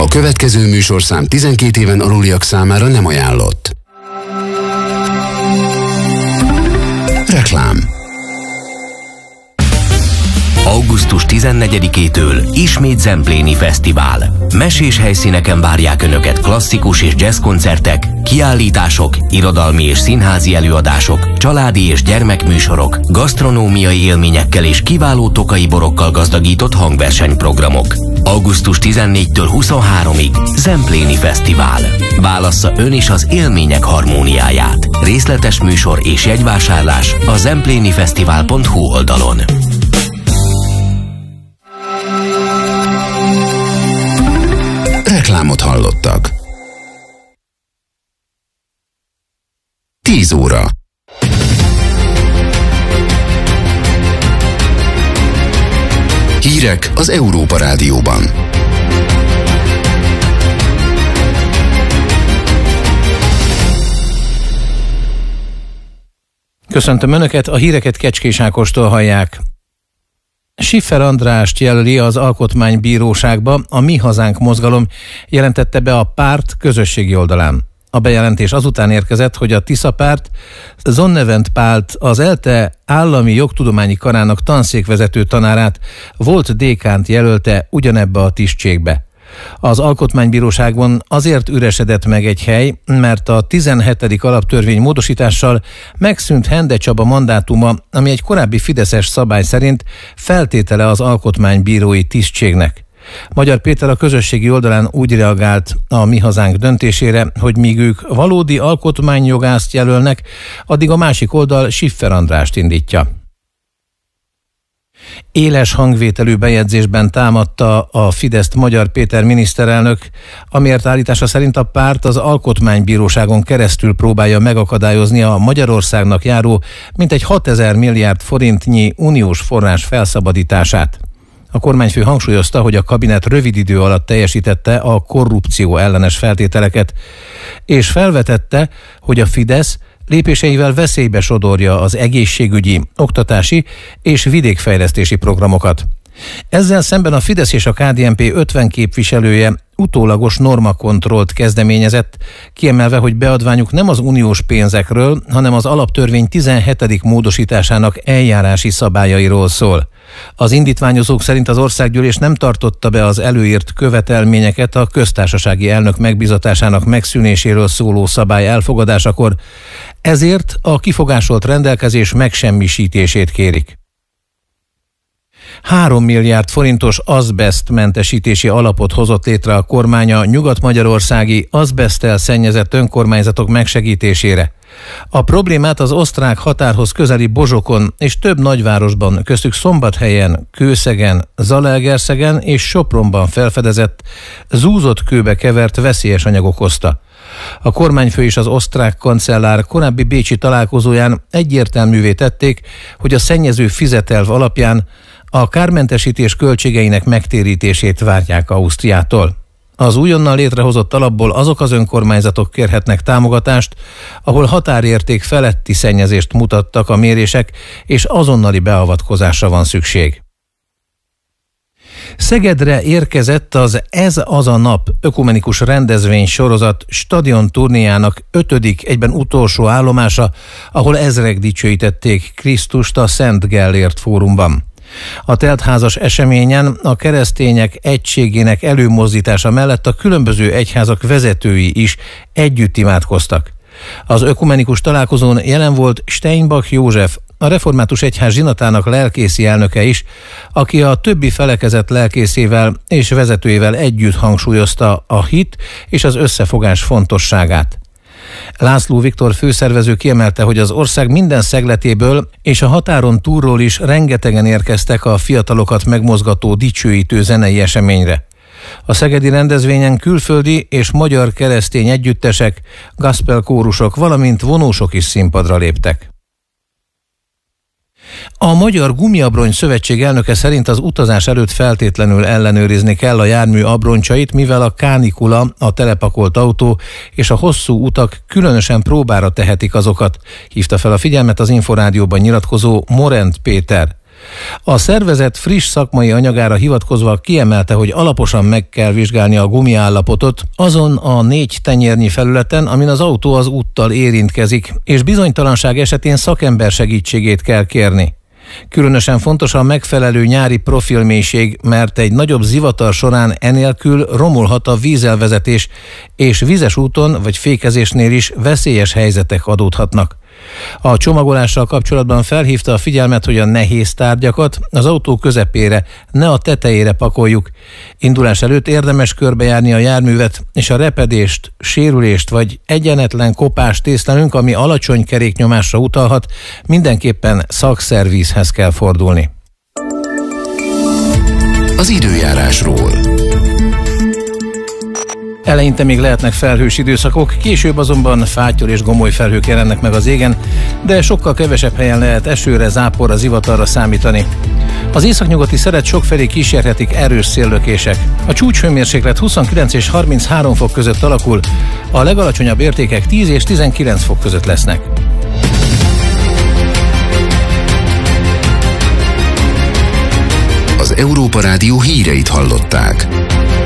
A következő műsorszám 12 éven aluliak számára nem ajánlott. Reklám. Augusztus 14-től ismét Zempléni Fesztivál. Mesés helyszíneken várják Önöket klasszikus és jazz koncertek, kiállítások, irodalmi és színházi előadások, családi és gyermekműsorok, gasztronómiai élményekkel és kiváló tokai borokkal gazdagított hangversenyprogramok. Augusztus 14-től 23-ig Zempléni Fesztivál. Válassza ön is az élmények harmóniáját. Részletes műsor és jegyvásárlás a zemplénifesztivál.hu oldalon. Reklámot hallottak. 10 óra. Hírek az Európa Rádióban. Köszöntöm Önöket, a híreket Kecskés Ákostól hallják. Schiffer Andrást jelöli az Alkotmánybíróságba, a Mi Hazánk mozgalom jelentette be a párt közösségi oldalán. A bejelentés azután érkezett, hogy a Tisza párt Zonnevent Pált, az ELTE állami jogtudományi karának tanszékvezető tanárát, volt dékánt jelölte ugyanebbe a tisztségbe. Az Alkotmánybíróságon azért üresedett meg egy hely, mert a 17. alaptörvény módosítással megszűnt Hende Csaba mandátuma, ami egy korábbi fideszes szabály szerint feltétele az alkotmánybírói tisztségnek. Magyar Péter a közösségi oldalán úgy reagált a Mi Hazánk döntésére, hogy míg ők valódi alkotmányjogászt jelölnek, addig a másik oldal Schiffer Andrást indítja. Éles hangvételű bejegyzésben támadta a Fideszt Magyar Péter miniszterelnök, amiért állítása szerint a párt az Alkotmánybíróságon keresztül próbálja megakadályozni a Magyarországnak járó mintegy 6000 milliárd forintnyi uniós forrás felszabadítását. A kormányfő hangsúlyozta, hogy a kabinet rövid idő alatt teljesítette a korrupció ellenes feltételeket, és felvetette, hogy a Fidesz lépéseivel veszélybe sodorja az egészségügyi, oktatási és vidékfejlesztési programokat. Ezzel szemben a Fidesz és a KDNP 50 képviselője utólagos normakontrollt kezdeményezett, kiemelve, hogy beadványuk nem az uniós pénzekről, hanem az alaptörvény 17. módosításának eljárási szabályairól szól. Az indítványozók szerint az országgyűlés nem tartotta be az előírt követelményeket a köztársasági elnök megbízatásának megszűnéséről szóló szabály elfogadásakor, ezért a kifogásolt rendelkezés megsemmisítését kérik. 3 milliárd forintos azbesztmentesítési alapot hozott létre a kormány a nyugat-magyarországi azbeszttel szennyezett önkormányzatok megsegítésére. A problémát az osztrák határhoz közeli Bozsokon és több nagyvárosban, köztük Szombathelyen, Kőszegen, Zalaegerszegen és Sopronban felfedezett, zúzott kőbe kevert veszélyes anyag okozta. A kormányfő és az osztrák kancellár korábbi bécsi találkozóján egyértelművé tették, hogy a szennyező fizetelv alapján a kármentesítés költségeinek megtérítését várják Ausztriától. Az újonnan létrehozott alapból azok az önkormányzatok kérhetnek támogatást, ahol határérték feletti szennyezést mutattak a mérések, és azonnali beavatkozásra van szükség. Szegedre érkezett az Ez az a nap ökumenikus rendezvény sorozat stadion turnéjának 5., egyben utolsó állomása, ahol ezrek dicsőítették Krisztust a Szent Gellért fórumban. A teltházas eseményen a keresztények egységének előmozdítása mellett a különböző egyházak vezetői is együtt imádkoztak. Az ökumenikus találkozón jelen volt Steinbach József, a Református Egyház zsinatának lelkészi elnöke is, aki a többi felekezet lelkészével és vezetőjével együtt hangsúlyozta a hit és az összefogás fontosságát. László Viktor főszervező kiemelte, hogy az ország minden szegletéből és a határon túlról is rengetegen érkeztek a fiatalokat megmozgató dicsőítő zenei eseményre. A szegedi rendezvényen külföldi és magyar keresztény együttesek, gospel kórusok, valamint vonósok is színpadra léptek. A Magyar Gumiabrony Szövetség elnöke szerint az utazás előtt feltétlenül ellenőrizni kell a jármű abroncsait, mivel a kánikula, a telepakolt autó és a hosszú utak különösen próbára tehetik azokat, hívta fel a figyelmet az Inforádióban nyilatkozó Morent Péter. A szervezet friss szakmai anyagára hivatkozva kiemelte, hogy alaposan meg kell vizsgálni a gumiállapotot azon a 4 tenyérnyi felületen, amin az autó az úttal érintkezik, és bizonytalanság esetén szakember segítségét kell kérni. Különösen fontos a megfelelő nyári profilmélység, mert egy nagyobb zivatar során enélkül romolhat a vízelvezetés, és vizes úton vagy fékezésnél is veszélyes helyzetek adódhatnak. A csomagolással kapcsolatban felhívta a figyelmet, hogy a nehéz tárgyakat az autó közepére, ne a tetejére pakoljuk. Indulás előtt érdemes körbejárni a járművet, és a repedést, sérülést vagy egyenetlen kopást észlelünk, ami alacsony keréknyomásra utalhat, mindenképpen szakszervízhez kell fordulni. Az időjárásról. Eleinte még lehetnek felhős időszakok, később azonban fátyol és gomoly felhők jelennek meg az égen, de sokkal kevesebb helyen lehet esőre, záporra, zivatarra számítani. Az északnyugati szeret sokfelé kísérhetik erős széllökések. A csúcshőmérséklet 29 és 33 fok között alakul, a legalacsonyabb értékek 10 és 19 fok között lesznek. Az Európa Rádió híreit hallották.